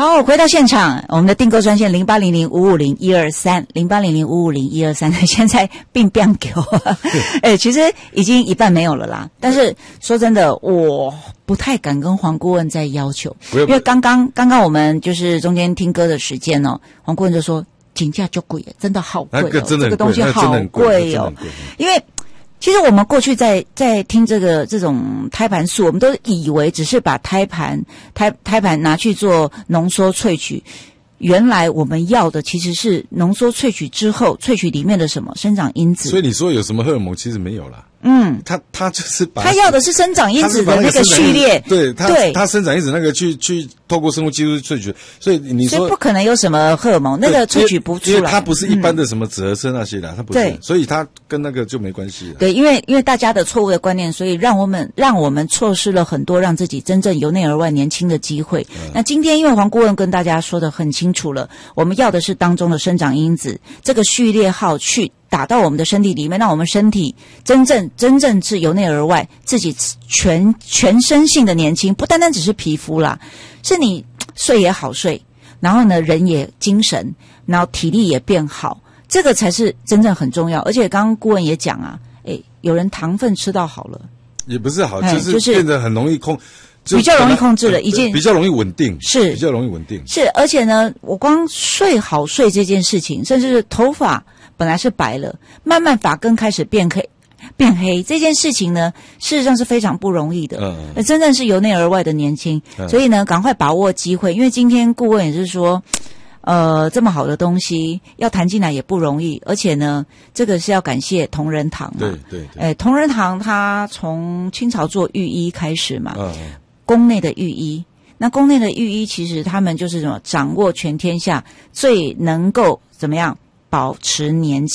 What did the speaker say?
好，回到现场，我们的订购专线0800550123，0800550123，现在并不给我，其实已经一半没有了啦。但是说真的，我不太敢跟黄顾问再要求，因为刚刚我们就是中间听歌的时间哦，黄顾问就说金价就贵，真的好贵哦， 这个东西好贵哦，因为。其实我们过去在听这种胎盘素，我们都以为只是把胎盘拿去做浓缩萃取，原来我们要的其实是浓缩萃取之后萃取里面的什么生长因子。 所以你说有什么荷尔蒙，其实没有啦。他就是把他要的是生长因子的那个序列， 对，他生长因子那个去透过生物技术萃取，所以你说所以不可能有什么荷尔蒙，那个萃取不出来， 因为它不是一般的什么脂核酸那些的，它不是，所以它跟那个就没关系了。 对，因为大家的错误的观念，所以让我们错失了很多让自己真正由内而外年轻的机会。那今天因为黄顾问跟大家说得很清楚了，我们要的是当中的生长因子，这个序列号去打到我们的身体里面，让我们身体真正是由内而外自己全身性的年轻，不单单只是皮肤啦，是你睡也好睡，然后呢人也精神，然后体力也变好，这个才是真正很重要。而且刚刚顾问也讲啊，有人糖分吃到好了， 也不是好，就是变得很容易比较容易控制了，已经比较容易稳定， 是比较容易稳定， 是。而且呢，我光睡好睡这件事情，甚至是头发本来是白了，慢慢发根开始变黑，这件事情呢，事实上是非常不容易的。真正是由内而外的年轻，所以呢，赶快把握机会，因为今天顾问也是说，这么好的东西要谈进来也不容易，而且呢，这个是要感谢同仁堂嘛。对。同仁堂它从清朝做御医开始嘛，宫内的御医。那宫内的御医其实他们就是什么，掌握全天下最能够怎么样保持年轻。